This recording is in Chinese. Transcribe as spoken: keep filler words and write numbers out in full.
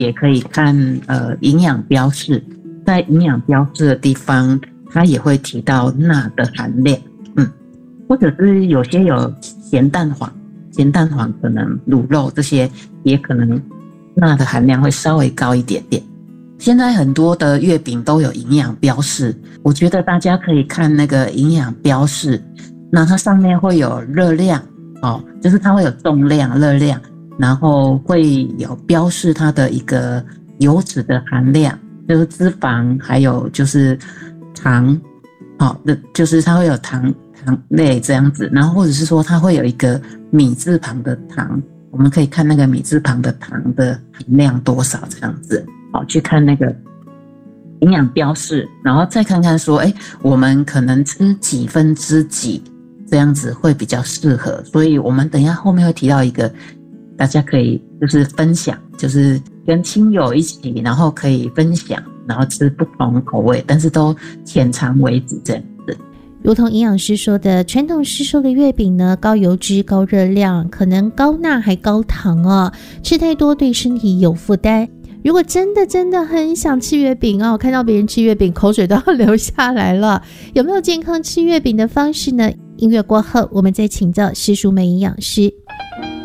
也可以看呃营养标示，在营养标示的地方，它也会提到钠的含量，嗯，或者是有些有咸蛋黄，咸蛋黄可能卤肉这些也可能钠的含量会稍微高一点点。现在很多的月饼都有营养标示，我觉得大家可以看那个营养标示，那它上面会有热量哦，就是它会有重量、热量，然后会有标示它的一个油脂的含量，就是脂肪，还有就是糖，好、哦，就是它会有糖糖类这样子，然后或者是说它会有一个米字旁的糖，我们可以看那个米字旁的糖的含量多少这样子。好，去看那个营养标示，然后再看看说，哎，我们可能吃几分之几这样子会比较适合。所以我们等一下后面会提到一个，大家可以就是分享，就是跟亲友一起，然后可以分享，然后吃不同口味，但是都浅尝为止这样子。 如同营养师说的，传统市售的月饼呢，高油脂、高热量，可能高钠还高糖哦，吃太多对身体有负担。如果真的真的很想吃月饼哦，看到别人吃月饼口水都要流下来了，有没有健康吃月饼的方式呢？音乐过后我们再请教施淑梅营养师。